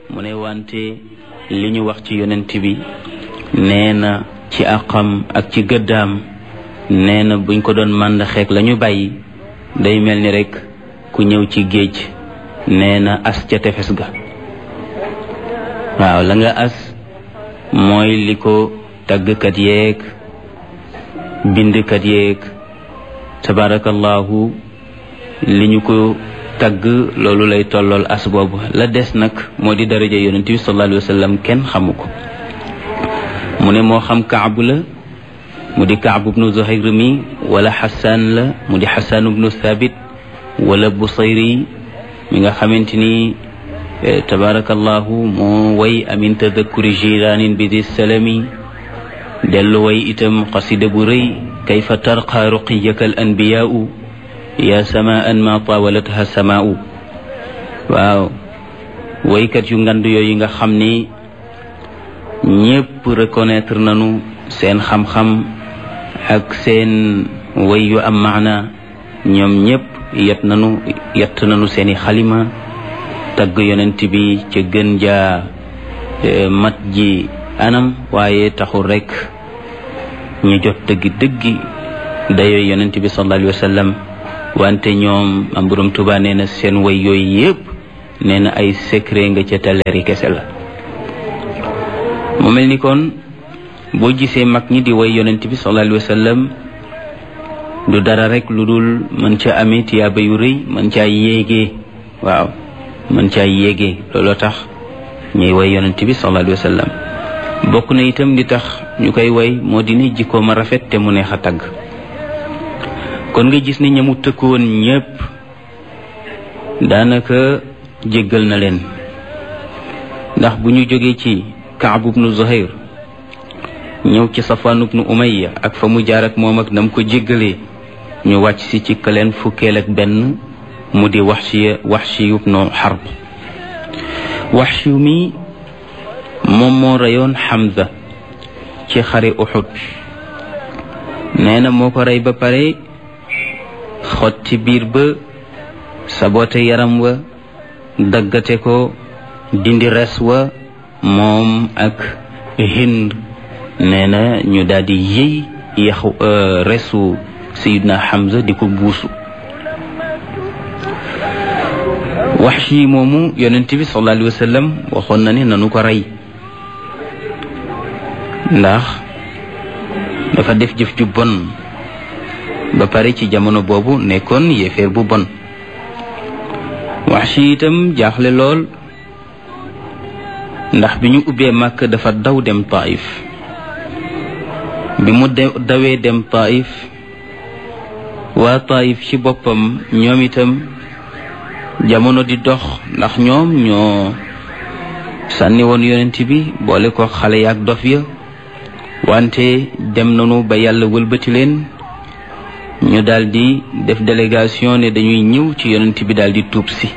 mu ne wante li ñu wax ci yonent bi nee na ci àqam ak ci gëddaam nee na buñ ko doon màndaxeek la ñu bàyyi day mel ni rek ku ñëw ci géej nee na as ca tefes ga waaw la nga as mooy li ko tàggkat yeeg bindkat yeeg tabarakallahu li ñu ko tagg loolu lay tollool as boobu la des nag moo di daraja yonent bi sallallahu alayhi wa sallam kenn xamu ko mu ne moo xam Kaab la mu di Kaab ibnu Zuhayr mi wala Xasaan la mu di Xasaan ibnu Thabit wala Busayri mi nga xamante ni tabarakallahu moo way amin tadakkuri jiraanin bi di salami dellu way itam xasida bu rëy kayfa tarqa ruqiyaka al anbiyaau ya samaan ma tawalatha samaau waaw waykat yu ngand yooyu nga xam ni ñépp reconnaître nañu seen xam-xam ak seen way yu am maana ñoom ñépp yett nañu seeni xalima tagg yonent bi ca gën jaa mat ji anam waaye taxul rek ñu jot dëggi dayoo yonent bi sallallahu alayhi wa sallam wante ñoom am borom Tuubaa nee na seen way yooyu yépp nee na ay secret nga ca taleeri kese la mu mel ni kon boo gisee mag ñi di way yonent bi sallallahu alayhi wa sallam du dara rek lu dul mën ca amee tiyaaba yu rëy mën caa yéegee waaw mën caa yéegee looloo tax ñuy way yonent bi sallallahu alayhi wa sallam bokk na itam li tax ñu koy way moo di ne jikko ma rafet te mu neex a tagg kon nga gis ne ñamu tëkkoon ñépp daanaka jéggal na leen ndax bu ñu jógee ci Kaab ibnu Zuhayr ñëw ci Safwaan ibnu Umayya ak fa mu jaar ak moom ak nam ko jéggalee ñu wàcc si ci kaleen fukkeel ak benn mu di Wahshi ibnu Harb Wahshi mi moom moo reyoon Hamza ci xare Uhud nee na moo ko rey ba pare xotti biir ba sabote yaram wa daggate ko dindi res wa moom ak Hind nee na ñu daldi yëy yaxu resu Sayyidina Hamza di ko buusu Wahshi moomu yonent bi sallallahu alayhi wa sallam waxoon na ne nanu ko rey ndax dafa def jëf ju bon ba pare ci jamono boobu nekkoon yéeféer bu bon Wahshi itam jaaxle lool ndax bi ñu ubbee Makka dafa daw dem Taif bi mu dawee dem Taif waa Taif ci boppam ñoom itam jamono di dox ndax ñoom ñoo sànni woon yonent bi boole ko xale yaak dof ya wante dem nañu ba yàlla wëlbati leen ñu daldi def délégation ne dañuy ñëw ci yonent bi daldi tuub si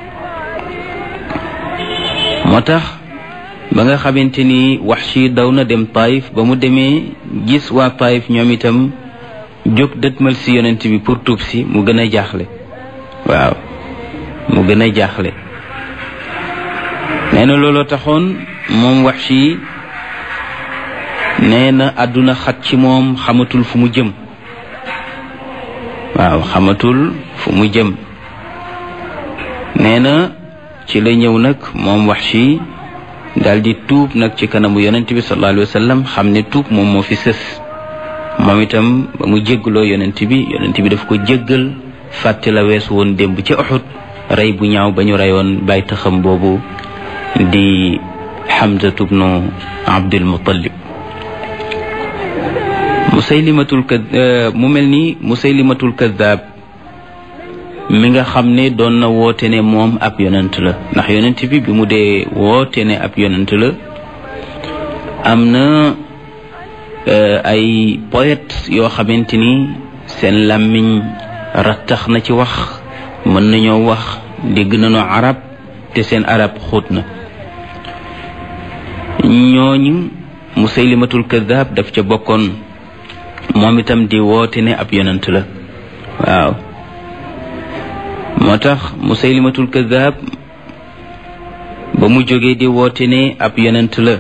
moo tax ba nga xamante ni Wahshi daw na dem Taif ba mu demee gis waa Taif ñoom itam jóg dëtmal si yonent bi pour tuub si mu gën a jaaxle waaw mu gën a jaaxle nee na looloo taxoon moom Wahshi nee na àdduna xat ci moom xamatul fu mu jëm waaw xamatul fu mu jëm nee na ci la ñëw nag moom Wahshi daldi tuub nag ci kanamu yonent bi sallallahu alayhi wa sallam xam ne tuub moom moo fi sës moom itam ba mu jéggaloo yonent bi daf ko jéggal fàtte la weesu woon démb ci Uhud rey bu ñaaw ba ñu reyoon bàyyi taxam boobu di Hamza ibnu Abdul Muttalib mu mel ni Musaylimatul Kaddaab mi nga xam ne doon na woote ne moom ab yonent la ndax yonent bi mu dee woote ne ab yonent la am na ay poète yoo xamante ni seen làmmiñ rattax na ci wax mën nañoo wax dégg nañu arab te seen arab xóot na ñooñu Musaylimatul Kaddaab daf ca bokkoon moom itam di woote ne ab yonent la waaw moo tax Musaylimatul Kaddaab ba mu jógee di woote ne ab yonent la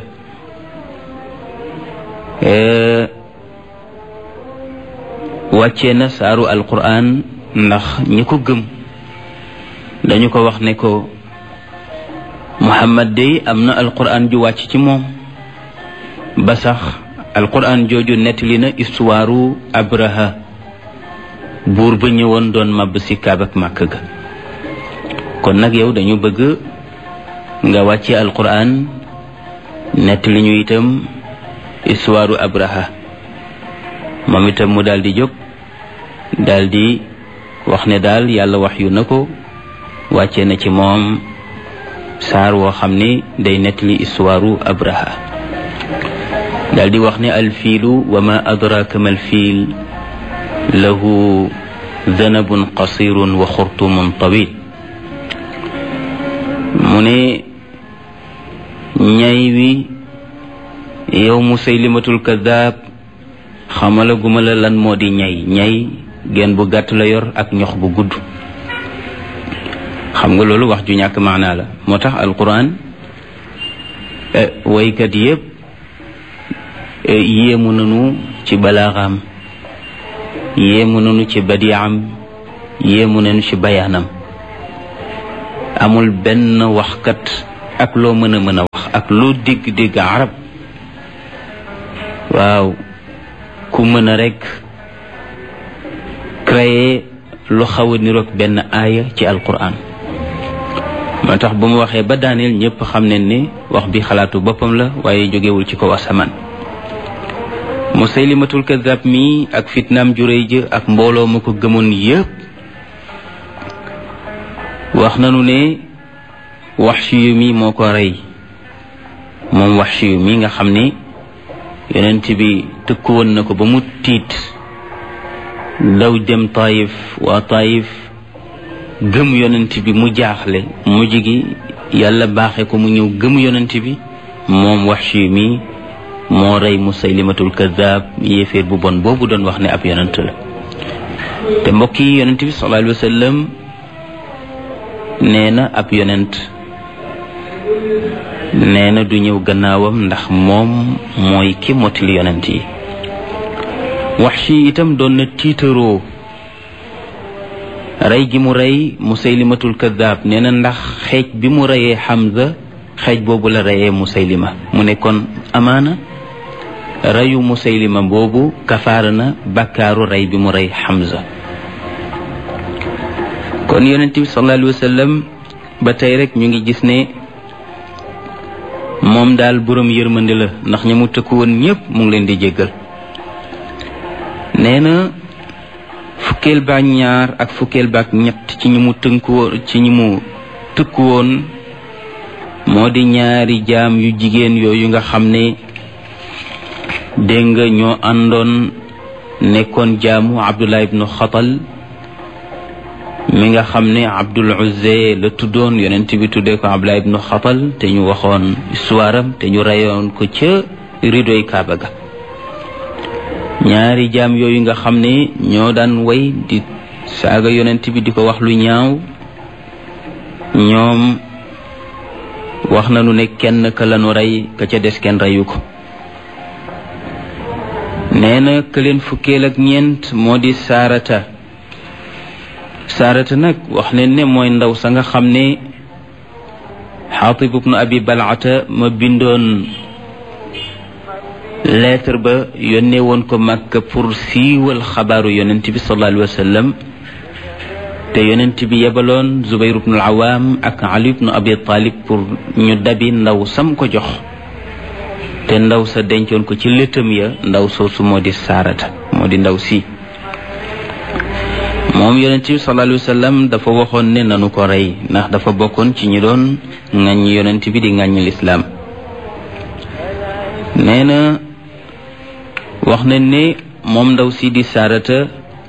wàccee na saaru alquran ndax ñi ko gëm dañu ko wax ne ko Muhammad dey am na alquran ju wàcc ci moom ba sax alquran jooju nettali na istuwaaru Abraha buur ba ñëwoon doon màbb si Kaaba ak Màkka ga kon nag yow dañu bëgg nga wàcce alquran nettali ñu itam istuwaaru Abraha moom itam mu daal di jóg daal di wax ne daal yàlla wax yu na ko wàcce na ci moom saar woo xam ne day nettali istuwaaru Abraha daal di wax ne alfiilu wa ma adraka ma alfiil lahu danabun qasirun wa xurtumun tawil mu ne ñay wi yow Musaylimatul Kaddaab xamalaguma la lan moo di ñay genn bu gàtt la yor ak ñox bu gudd xam nga loolu wax ju ñàkk maanaa la moo tax alquran waykat yépp yéemu nanu ci balaaxam yéemu nanu ci badiam yéemu nanu ci bayaanam amul benn waxkat ak loo mën a wax ak loo dégg arab waaw ku mën a rekk créer lu xaw a niroog benn aaya ci alquran moo tax bu mu waxee ba daaneel ñëpp xam ne ni wax bi xalaatu boppam la waaye jógewul ci kaw asamaan Musaylimatul Kaddaab mi ak fitnaam juréy ja ak mbooloo ma ko gëmoon yépp wax nanu ne Wahshi mi moo ko rey moom Wahshi mi nga xam ne yonent bi tëkku woon na ko ba mu tiit daw dem Taayif waa Taayif gëm yonent bi mu jaaxle mujj gi yàlla baaxe ko mu ñëw gëm yonent bi moom Wahshi mi moo rey Musaylimatul Kaddaab yéeféer bu bon boobu doon wax ne ab yonent la te mbokk yi yonent bi sallallahu alayhi wa sallam nee na ab yonent nee na du ñëw gannaawam ndax moom mooy ki mottali yonent yi Wahshi itam doon na tiitaroo rey gi mu rey Musaylimatul Kaddaab nee na ndax xeej bi mu reyee Hamza xeej boobu la reyee Musaylima mu ne kon amaana reyu Musaylima boobu kafaara na bakkaaru rey bi mu rey Hamza kon yonent bi sallallahu alayhi wa sallam ba tey rek ñu ngi gis ne moom daal boroom yërmande la ndax ña mu tëkku woon ñépp mu ngi leen di jéggal nee na fukkeel baak ñaar ak fukkeel baak ñett ci ñi mu tëkku woon moo di ñaari jaam yu jigéen yooyu nga xam ne dégg nga ñoo àndoon nekkoon jaamu Abdullah ibnu Xatal mi nga xam ne Abdul Uzza la tuddoon yonent bi tuddee ko Abdullah ibnu Xatal te ñu waxoon histoire am te ñu reyoon ko ca ridoy Kaaba ga ñaari jaam yooyu nga xam ne ñoo daan way di saaga yonent bi di ko wax lu ñaaw ñoom wax nañu ne kenn ka lañu rey ka ca des kenn reyu ko nee na ka leen fukkeel ak ñeent moo di Saarata nag wax ne ne mooy ndaw sa nga xam ne Xaatib ibnu Abi Balata ma bindoon lettre ba yónnee woon ko Makka pour siiwal xabaaru yonent bi sallallahu alayhi wa sallam te yonent bi yebaloon Zubayr ibnu al-Awaam ak Ali ibnu Abi Talib pour ñu dabi ndaw sam ko jox te ndaw sa dencoon ko ci léttam ya ndaw soosu moo di Saarata moo di ndaw si moom yonent bi sallallahu alayhi wa sallam dafa waxoon ne nanu ko rey ndax dafa bokkoon ci ñi doon ŋàññ yonent bi di ŋàññ lislaam nee na wax nañ ne moom ndaw si di Saarata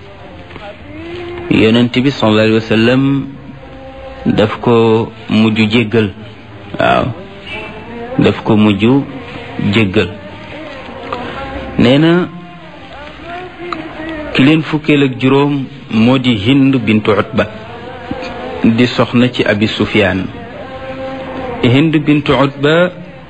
yonent bi sallallahu alayhi wa sallam daf ko mujj jéggal waaw daf ko mujj jéggal nee na ki leen fukkeel ak juróom moo di Hind bintu Utba di soxna ci Abi Sufyaan Hind bintu Utba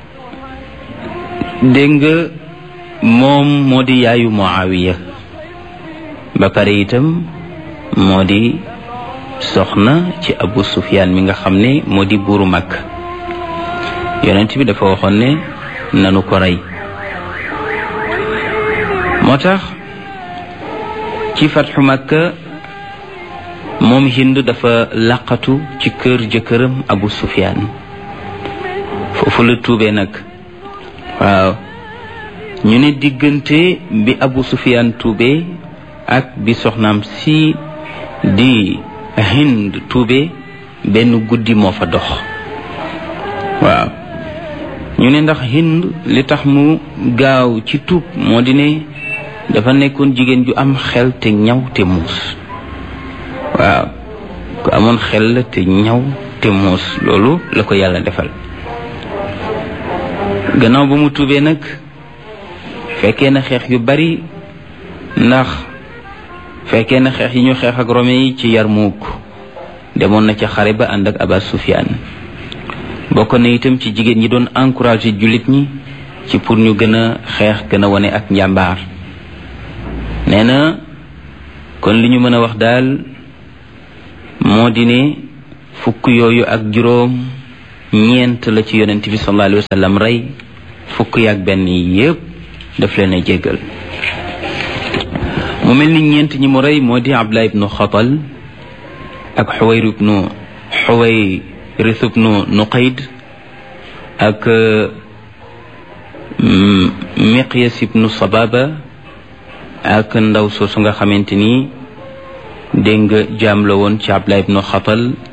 dégg nga moom moo di yaayu Muawiya ba pare itam moo di soxna ci Abu Sufyaan mi nga xam ne moo di buuru Makka. yonent bi dafa waxoon ne nanu ko rey. moo tax ci fatxu Makka moom Hind dafa laqatu ci kër jëkkëram Abu Sufyaan foofu la tuubee nag. waaw ñu ne diggante bi Abu Sufyaan tuubee ak bi soxnaam si di Hind tuubee benn guddi moo fa dox. waaw ñu ne ndax Hind li tax mu gaaw ci tuub moo di ne dafa nekkoon jigéen ju am xel te ñaw te muus. waaw ku amoon xel la te ñaw te muus, loolu la ko yàlla defal. gannaaw ba mu tuubee nag fekkee na xeex yu bari, ndax fekkee na xeex yi ñu xeex ak Rome yi ci Yarmuk, demoon na ca xare ba ànd ak Aba Sufyaan. bokk na itam ci jigéen ñi doon encouragé jullit ñi ci pour ñu gën a xeex, gën a wane ak njàmbaar. nee na kon li ñu mën a wax daal moo di ne fukk yooyu ak juróom ñeent la ci yonent bi sallallahu alayhi wa sallam rey, fukk yaak benn yépp daf leen a jéggal. mu mel ni ñeent ñi mu rey moo di Abdullah ibnu Xatal ak Xuwayrith ibnu Nuqayd ak Miqyas ibnu Sababa ak ndaw soosu nga xamante ni dégg nga jaam la woon ci Abdullah ibnu Xatal